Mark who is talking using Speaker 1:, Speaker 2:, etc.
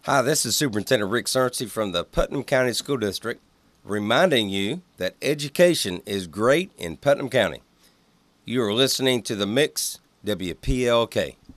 Speaker 1: Hi, this is Superintendent Rick Cerncy from the Putnam County School District, reminding you that education is great in Putnam County. You are listening to The Mix, WPLK.